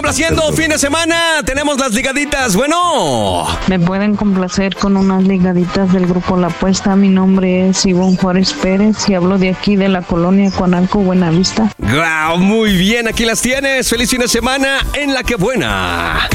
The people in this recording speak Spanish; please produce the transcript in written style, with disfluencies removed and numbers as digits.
complaciendo fin de semana. Tenemos las ligaditas. Bueno. Me pueden complacer con unas ligaditas del grupo La Apuesta. Mi nombre es Ivonne Juárez Pérez y hablo de aquí de la colonia Coanalco, Buenavista. Wow, muy bien, aquí las tienes. Feliz fin de semana en La Que Buena.